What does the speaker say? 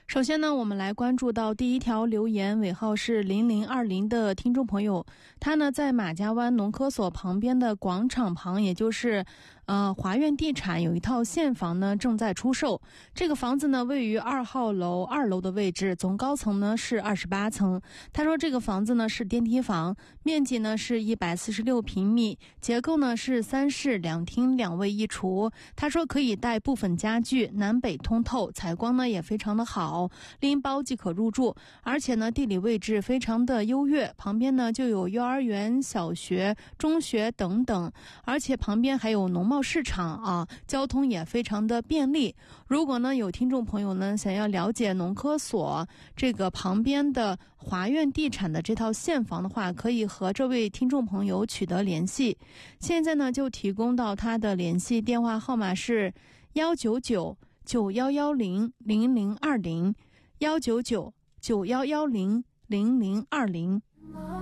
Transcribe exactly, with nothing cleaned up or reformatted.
首先呢，我们来关注到第一条留言，尾号是零零二零的听众朋友，他呢在马家湾农科所旁边的广场旁，也就是呃华苑地产有一套现房呢正在出售。这个房子呢位于二号楼二楼的位置，总高层呢是二十八层。他说这个房子呢是电梯房，面积呢是一百四十六平米，结构呢是三室两厅两卫一厨。他说可以带部分家具，南北通透，采光呢也非常的好。拎包即可入住，而且呢地理位置非常的优越，旁边呢就有幼儿园、小学、中学等等，而且旁边还有农贸市场啊，交通也非常的便利。如果呢有听众朋友呢想要了解农科所这个旁边的华苑地产的这套现房的话，可以和这位听众朋友取得联系。现在呢就提供到他的联系电话号码是幺九九九幺幺零零零二零，幺九九九幺幺零零零二零。